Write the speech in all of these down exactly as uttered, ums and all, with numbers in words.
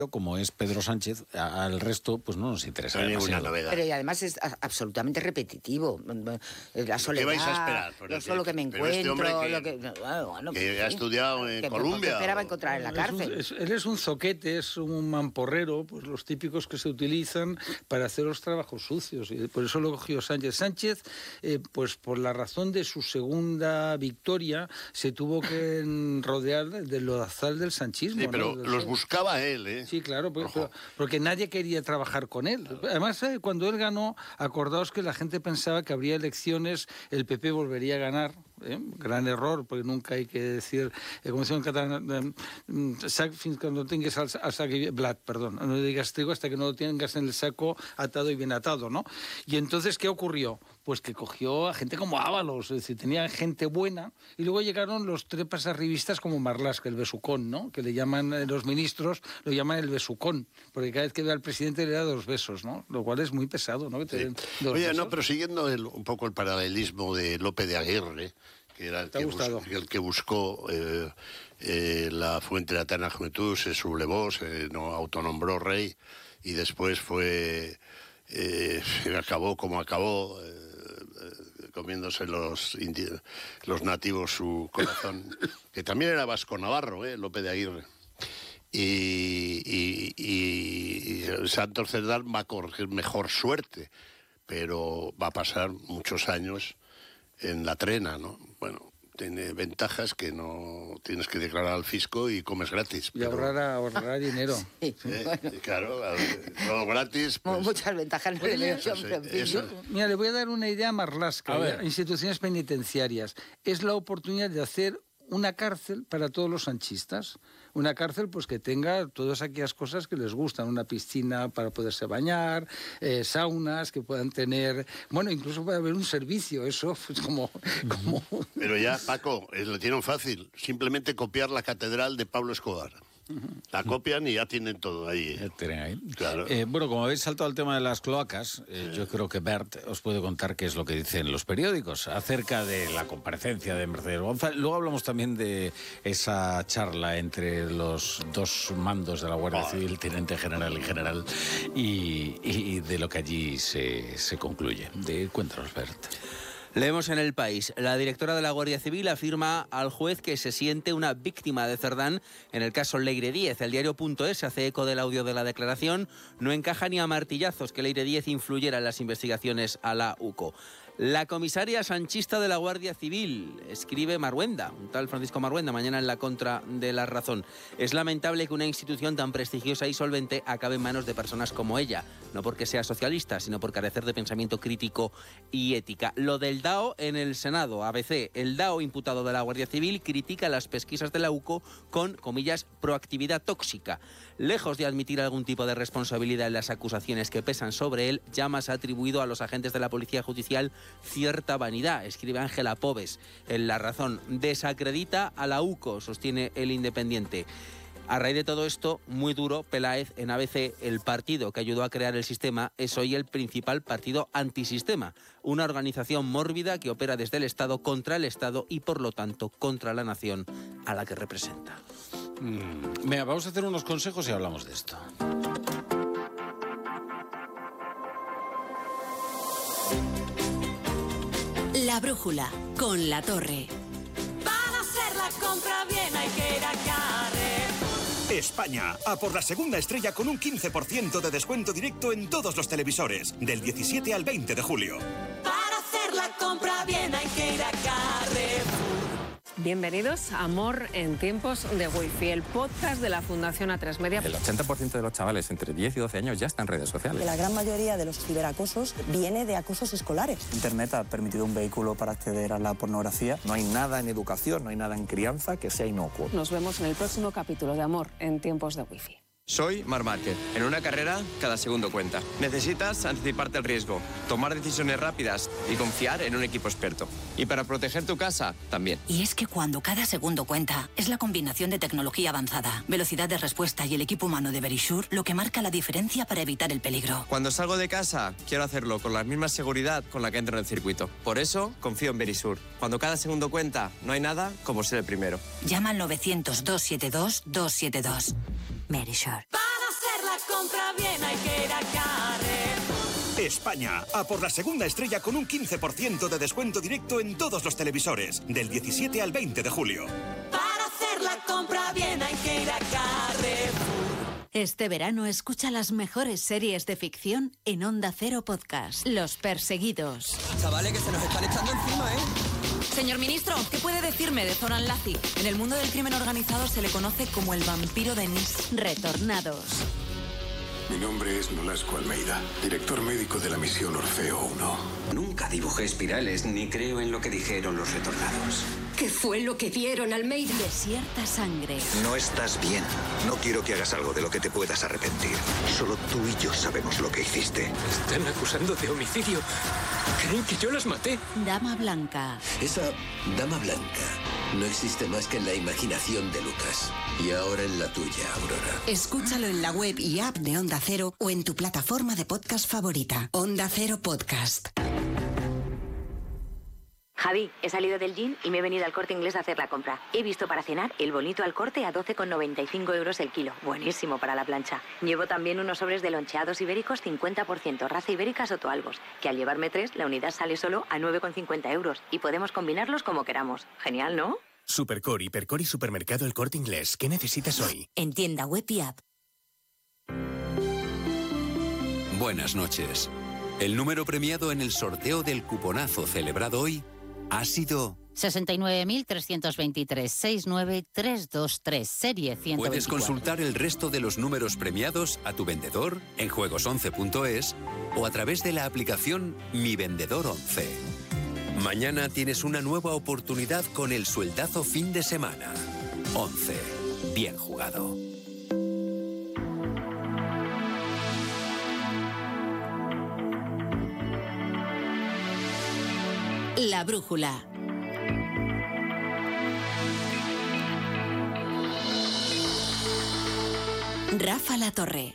como es Pedro Sánchez, al resto pues no nos interesa. No hay ninguna novedad. Pero y además es absolutamente repetitivo. La soledad, ¿Qué vais a esperar? lo solo que me encuentro, este hombre que, lo que, bueno, bueno, que pues, ha estudiado en que, Columbia. ¿Qué esperaba encontrar en la cárcel? Es un, es, él es un zoquete, es un mamporrero, pues los típicos que se utilizan para hacer los trabajos sucios. Y por eso lo cogió Sánchez. Sánchez, eh, pues por la razón de su segunda victoria, se tuvo que rodear del lodazal del sanchismo. Sí, pero ¿no? los buscaba él, ¿eh? Sí, claro, pero, pero, porque nadie quería trabajar con él. Además, eh, cuando él ganó, acordaos que la gente pensaba que habría elecciones, el P P volvería a ganar. ¿eh? Gran error, porque nunca hay que decir, eh, como decía en catalán, eh, sac fins que no tingues al, al sac blat, perdón, no digas trigo hasta que no lo tengas en el saco atado y bien atado, ¿no? Y entonces, ¿qué ocurrió? Pues que cogió a gente como Ábalos, es decir, tenía gente buena, y luego llegaron los trepas arribistas como Marlaska, el besucón, ¿no? Que le llaman, eh, los ministros, lo llaman el besucón, porque cada vez que ve al presidente le da dos besos, ¿no? Lo cual es muy pesado, ¿no? Que te den dos Oye, besos. no, pero siguiendo el, un poco el paralelismo de Lope de Aguirre, que era el, que, bus, el que buscó eh, eh, la fuente de la eterna juventud, se sublevó, se no, autonombró rey, y después fue, eh, acabó como acabó, eh, comiéndose los, los nativos su corazón, que también era vasco-navarro, eh, Lope de Aguirre. Y, y, y, y Santos Cerdán va a corregir mejor suerte, pero va a pasar muchos años en la trena, ¿no? Bueno, tiene ventajas que no tienes que declarar al fisco y comes gratis. Y pero... ahorrar, ahorrar dinero. Sí, ¿Eh? bueno. Claro, todo gratis. Pues... Muchas ventajas no le veo yo, eso, pero en fin. eso. Mira, le voy a dar una idea a Marlaska, A ver. instituciones penitenciarias. Es la oportunidad de hacer una cárcel para todos los sanchistas. Una cárcel pues que tenga todas aquellas cosas que les gustan, una piscina para poderse bañar, eh, saunas que puedan tener, bueno, incluso puede haber un servicio, eso pues como... como... Pero ya, Paco, eh, lo tienen fácil, simplemente copiar la catedral de Pablo Escobar. La copian y ya tienen todo ahí. Ya tienen ahí. Claro. Eh, bueno, como habéis saltado al tema de las cloacas, eh, yo creo que Bert os puede contar qué es lo que dicen los periódicos acerca de la comparecencia de Mercedes González. Luego hablamos también de esa charla entre los dos mandos de la Guardia Civil, teniente general y general, y, y de lo que allí se, se concluye. De, cuéntanos, Bert. Leemos en El País. La directora de la Guardia Civil afirma al juez que se siente una víctima de Cerdán en el caso Leire Díez. El diario punto es se hace eco del audio de la declaración. No encaja ni a martillazos que Leire Díez influyera en las investigaciones a la U C O. La comisaria sanchista de la Guardia Civil, escribe Marhuenda, un tal Francisco Marhuenda, mañana en La Contra de La Razón. Es lamentable que una institución tan prestigiosa y solvente acabe en manos de personas como ella, no porque sea socialista, sino por carecer de pensamiento crítico y ética. Lo del D A O en el Senado, A B C, el D A O imputado de la Guardia Civil critica las pesquisas de la U C O con, comillas, proactividad tóxica. Lejos de admitir algún tipo de responsabilidad en las acusaciones que pesan sobre él, Llamas ha atribuido a los agentes de la Policía Judicial cierta vanidad, escribe Ángela Pobes en La Razón. Desacredita a la U C O, sostiene El Independiente. A raíz de todo esto, muy duro, Peláez en A B C, el partido que ayudó a crear el sistema es hoy el principal partido antisistema, una organización mórbida que opera desde el Estado contra el Estado y por lo tanto contra la nación a la que representa. Mm, venga, vamos a hacer unos consejos y hablamos de esto. La brújula, con La Torre. Para hacer la compra bien hay que ir a Carrefour. España, a por la segunda estrella con un quince por ciento de descuento directo en todos los televisores, del diecisiete al veinte de julio. Para hacer la compra bien hay que ir a Carrefour. Bienvenidos a Amor en tiempos de Wi-Fi, el podcast de la Fundación A tres Media. El ochenta por ciento de los chavales entre diez y doce años ya están en redes sociales. La gran mayoría de los ciberacosos viene de acosos escolares. Internet ha permitido un vehículo para acceder a la pornografía. No hay nada en educación, no hay nada en crianza que sea inocuo. Nos vemos en el próximo capítulo de Amor en tiempos de Wi-Fi. Soy Marc Márquez. En una carrera, cada segundo cuenta. Necesitas anticiparte al riesgo, tomar decisiones rápidas y confiar en un equipo experto. Y para proteger tu casa, también. Y es que cuando cada segundo cuenta, es la combinación de tecnología avanzada, velocidad de respuesta y el equipo humano de Verisure lo que marca la diferencia para evitar el peligro. Cuando salgo de casa, quiero hacerlo con la misma seguridad con la que entro en el circuito. Por eso, confío en Verisure. Cuando cada segundo cuenta, no hay nada como ser el primero. Llama al novecientos, doscientos setenta y dos, doscientos setenta y dos. Verisure. Para la compra bien hay que ir a Carrefour. España, a por la segunda estrella con un quince por ciento de descuento directo en todos los televisores, del diecisiete al veinte de julio. Para hacer la compra bien hay que ir a Carrefour. Este verano escucha las mejores series de ficción en Onda Cero Podcast. Los Perseguidos. Chavales, que se nos están echando encima, ¿eh? Señor ministro, ¿qué puede decirme de Zoran Lazi? En el mundo del crimen organizado se le conoce como el vampiro de Nice. Retornados. Mi nombre es Nolasco Almeida, director médico de la misión Orfeo uno. Nunca dibujé espirales ni creo en lo que dijeron los retornados. ¿Qué fue lo que dieron, Almeida? Desierta sangre. No estás bien. No quiero que hagas algo de lo que te puedas arrepentir. Solo tú y yo sabemos lo que hiciste. Están acusando de homicidio. Creen que yo las maté. Dama Blanca. Esa Dama Blanca no existe más que en la imaginación de Lucas. Y ahora en la tuya, Aurora. Escúchalo en la web y app de Onda Cero o en tu plataforma de podcast favorita. Onda Cero Podcast. Javi, he salido del gym y me he venido al Corte Inglés a hacer la compra. He visto para cenar el bonito al corte a doce con noventa y cinco euros el kilo. Buenísimo para la plancha. Llevo también unos sobres de loncheados ibéricos cincuenta por ciento, raza ibérica Sotoalbos, que al llevarme tres, la unidad sale solo a nueve con cincuenta euros y podemos combinarlos como queramos. Genial, ¿no? Supercore, Hipercore y Supermercado El Corte Inglés. ¿Qué necesitas hoy? En tienda web y app. Buenas noches. El número premiado en el sorteo del cuponazo celebrado hoy ha sido sesenta y nueve mil trescientos veintitrés, sesenta y nueve mil trescientos veintitrés, serie ciento veinticuatro. Puedes consultar el resto de los números premiados a tu vendedor en juegos once punto es o a través de la aplicación Mi Vendedor once. Mañana tienes una nueva oportunidad con el sueldazo fin de semana. once. Bien jugado. La brújula. Rafa La Torre.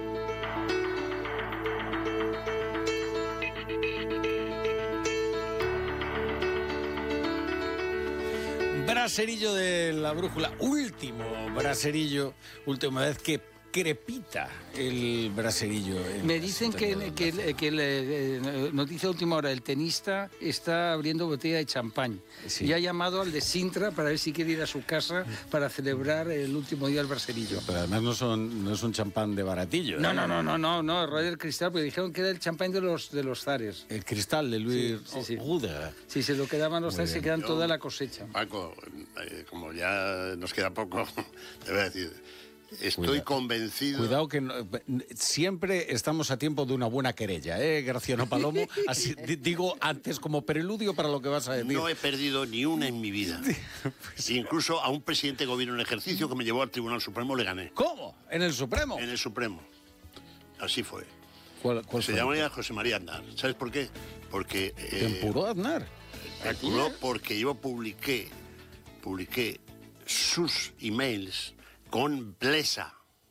Braserillo de la brújula, último braserillo, última vez que crepita el braserillo. Me dicen que, que, que la eh, noticia de última hora, el tenista está abriendo botella de champán. Sí. Y ha llamado al de Sintra para ver si quiere ir a su casa para celebrar el último día del braserillo. Pero además no, son, no es un champán de baratillo. ¿eh? No, no, no, no, no, no, Royal Cristal, porque dijeron que era el champán de los, de los zares. El cristal de Luis sí, sí, sí. Ruder. Si se lo quedaban los zares, se quedan Yo, toda la cosecha. Paco, eh, como ya nos queda poco, te voy a decir... Estoy Cuidado. convencido... Cuidado que no, siempre estamos a tiempo de una buena querella, ¿eh, Graciano Palomo? Así, digo antes como preludio para lo que vas a decir. No he perdido ni una en mi vida. Pues, incluso a un presidente de gobierno en ejercicio que me llevó al Tribunal Supremo le gané. ¿Cómo? ¿En el Supremo? En el Supremo. Así fue. ¿Cuál, cuál Se fue? llamaba José María Aznar. ¿Sabes por qué? Porque... ¿Te eh, empuró Aznar? Me empuró porque yo publiqué, publiqué sus emails... con Blesa.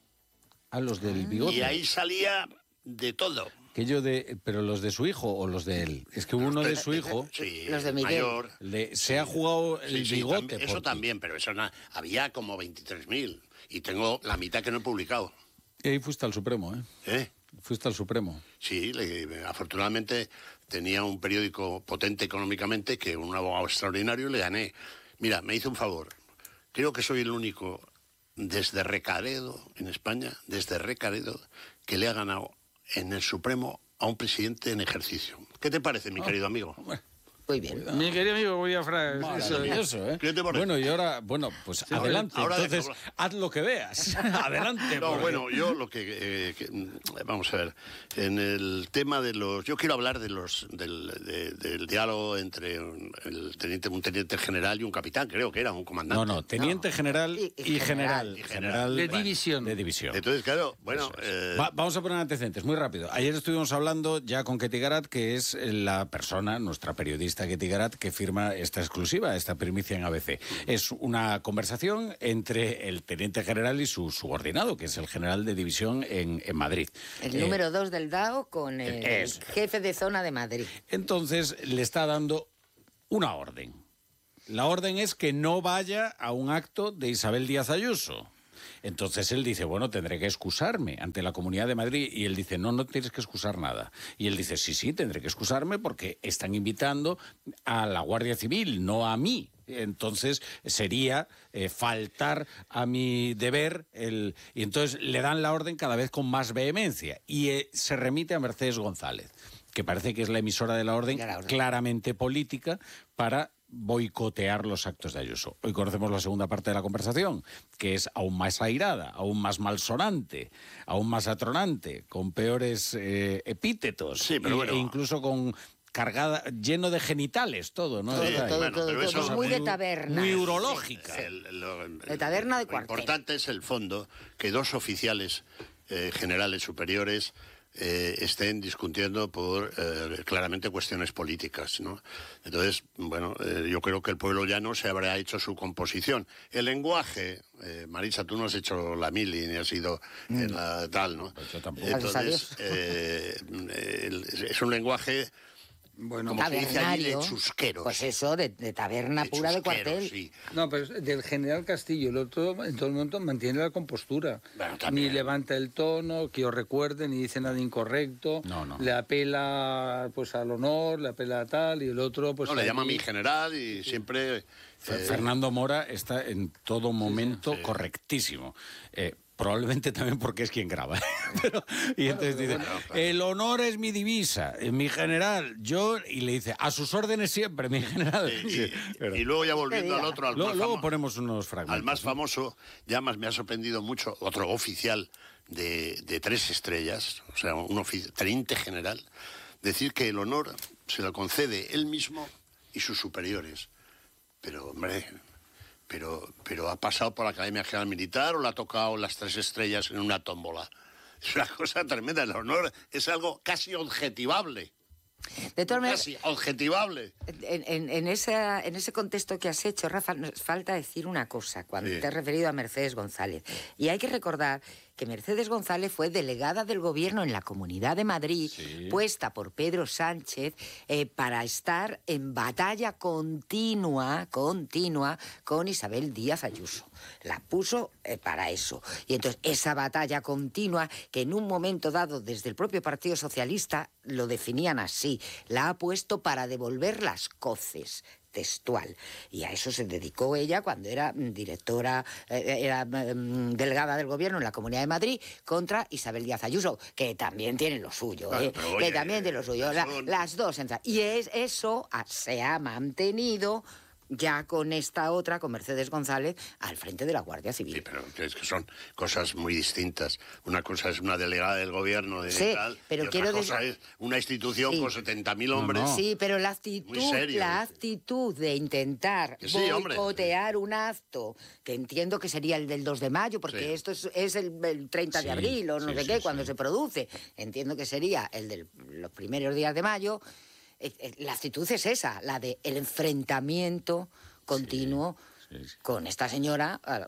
A los del bigote. Y ahí salía de todo. Que yo de, pero los de su hijo o los de él. Es que uno de su hijo, sí, los de Miguel, mayor, le, se sí, ha jugado el sí, bigote. Sí, eso también, pero eso no, había como veintitrés mil y tengo la mitad que no he publicado. Y ahí fuiste al Supremo, ¿eh? ¿Eh? Fuiste al Supremo. Sí, le, afortunadamente tenía un periódico potente económicamente que un abogado extraordinario le gané. Mira, me hizo un favor. Creo que soy el único desde Recaredo, en España, desde Recaredo, que le ha ganado en el Supremo a un presidente en ejercicio. ¿Qué te parece, mi oh, querido amigo? Muy bien. Cuidado. Mi querido amigo, voy a Fran. Maravilloso, ¿eh? Bueno, y ahora, bueno, pues sí, adelante. Ahora Entonces, de... haz lo que veas. Adelante. No, porque... bueno, yo lo que, eh, que... Vamos a ver. En el tema de los... Yo quiero hablar de los del, de, del diálogo entre el teniente, un teniente general y un capitán, creo que era, un comandante. No, no, teniente no. general y, y, y general. Y general. De división. De división. Entonces, claro, bueno... Eh... Va, vamos a poner antecedentes, muy rápido. Ayer estuvimos hablando ya con Ketty Garat, que es la persona, nuestra periodista Ketty Garat, que firma esta exclusiva, esta primicia en A B C. Es una conversación entre el teniente general y su subordinado, que es el general de división en, en Madrid. El eh, número dos del D A O con el, el jefe de zona de Madrid. Entonces le está dando una orden. La orden es que no vaya a un acto de Isabel Díaz Ayuso. Entonces él dice, bueno, tendré que excusarme ante la Comunidad de Madrid. Y él dice, no, no tienes que excusar nada. Y él dice, sí, sí, tendré que excusarme porque están invitando a la Guardia Civil, no a mí. Entonces sería eh, faltar a mi deber. El... Y entonces le dan la orden cada vez con más vehemencia. Y eh, se remite a Mercedes González, que parece que es la emisora de la orden, la orden. claramente política, para boicotear los actos de Ayuso. Hoy conocemos la segunda parte de la conversación, que es aún más airada, aún más malsonante, aún más atronante, con peores eh, epítetos, sí, pero y, bueno. e incluso con cargada, lleno de genitales, todo, ¿no? Todo, Sí, todo, bueno, todo, pero todo, eso todo muy de taberna. muy urológica. Sí, sí. El, lo, de taberna de cuartel. Lo importante es el fondo, que dos oficiales eh, generales superiores Eh, estén discutiendo por eh, claramente cuestiones políticas, ¿no? Entonces, bueno, eh, yo creo que el pueblo llano se habrá hecho su composición. El lenguaje, eh, Marisa, tú no has hecho la mili ni has ido mm. en la tal, ¿no? Pues yo tampoco. Entonces, eh, el, es un lenguaje... Bueno, como se dice allí, de chusqueros. Pues eso, de, de taberna de pura de cuartel. Sí. No, pero del general Castillo, el otro en todo el momento mantiene la compostura. Bueno, ni levanta el tono, que os recuerde, ni dice nada incorrecto. No, no. Le apela pues al honor, le apela a tal, y el otro pues... No, le allí... llama a mi general y siempre... Eh, Fernando Mora está en todo momento sí, sí. correctísimo. Eh, Probablemente también porque es quien graba. Pero, y entonces dice, el honor es mi divisa, mi general, yo... Y le dice, a sus órdenes siempre, mi general. Y, y, y luego ya volviendo al otro, al luego, más luego famo- ponemos unos fragmentos. al más famoso, ya más me ha sorprendido mucho, otro oficial de, de tres estrellas, o sea, un ofici- teniente general, decir que el honor se lo concede él mismo y sus superiores. Pero, hombre... Pero, pero ha pasado por la Academia General Militar o le ha tocado las tres estrellas en una tómbola. Es una cosa tremenda. El honor es algo casi objetivable. De todas maneras, casi objetivable. En, en, en, esa, en ese contexto que has hecho, Rafa, nos falta decir una cosa cuando Sí. te has referido a Mercedes González. Y hay que recordar que Mercedes González fue delegada del gobierno en la Comunidad de Madrid, Sí. puesta por Pedro Sánchez eh, para estar en batalla continua, continua con Isabel Díaz Ayuso. La puso eh, para eso. Y entonces esa batalla continua, que en un momento dado desde el propio Partido Socialista lo definían así, la ha puesto para devolver las coces, textual. Y a eso se dedicó ella cuando era mm, directora, eh, era mm, delegada del gobierno en la Comunidad de Madrid contra Isabel Díaz Ayuso, que también tiene lo suyo, Claro, eh, pero, que oye, también tiene lo suyo. La- son- las dos. entra- Y es, eso ah, se ha mantenido ya con esta otra, con Mercedes González, al frente de la Guardia Civil. Sí, pero es que son cosas muy distintas. Una cosa es una delegada del gobierno de Sí, tal, pero y quiero otra cosa decir- es una institución Sí. con setenta mil hombres. Sí, pero la Muy actitud, serio. la actitud de intentar Que sí, hombre. boicotear un acto, que entiendo que sería el del dos de mayo, porque Sí. esto es, es el, el treinta de Sí, abril o no sí, sé sí, qué, sí. cuando se produce. Entiendo que sería el de los primeros días de mayo. Eh, eh, La actitud es esa, la de el enfrentamiento continuo Sí, sí. con esta señora, ah,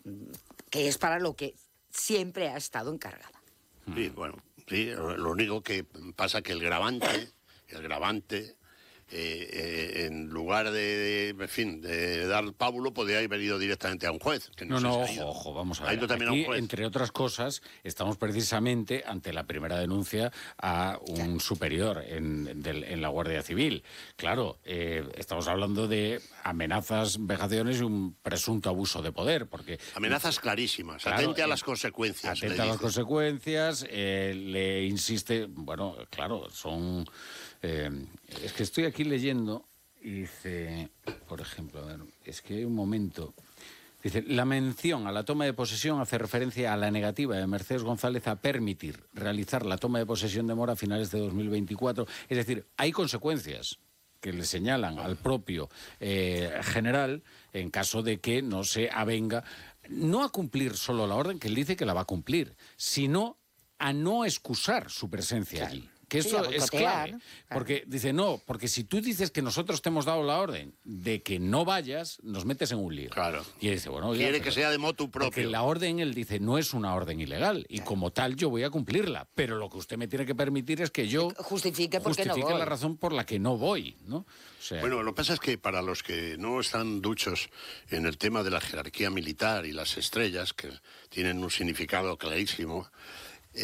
que es para lo que siempre ha estado encargada. Sí, bueno, sí, lo único que pasa que el grabante, el grabante, eh, eh, en lugar de, de, en fin, de dar pábulo, podría haber ido directamente a un juez. Que No, sé no, si ha ojo, ido. ojo, vamos a Ha ver. ido también a Aquí, un juez. entre otras cosas, estamos precisamente ante la primera denuncia a un superior en, del- en la Guardia Civil. Claro, eh, estamos hablando de amenazas, vejaciones y un presunto abuso de poder, porque... Amenazas clarísimas. Claro, Atente a eh, las consecuencias. le Atenta a las dice. consecuencias, eh, le insiste, bueno, claro, son... eh, es que estoy aquí leyendo y dice, por ejemplo, a ver, es que hay un momento... Dice, la mención a la toma de posesión hace referencia a la negativa de Mercedes González a permitir realizar la toma de posesión de Mora a finales de dos mil veinticuatro. Es decir, hay consecuencias que le señalan al propio eh, general en caso de que no se avenga, no a cumplir solo la orden, que él dice que la va a cumplir, sino a no excusar su presencia allí. que Sí, eso a es boicotear, clave. ¿no? Porque dice, no, porque si tú dices que nosotros te hemos dado la orden de que no vayas, nos metes en un lío. Claro. Y él dice, bueno, oiga, Quiere pero- que sea de motu propio. Porque la orden, él dice, no es una orden ilegal. Y como tal, yo voy a cumplirla. Pero lo que usted me tiene que permitir es que yo Justifique por qué no justifique voy. la razón por la que no voy, ¿no? O sea, Bueno, lo que pasa es que para los que no están duchos en el tema de la jerarquía militar y las estrellas, que tienen un significado clarísimo,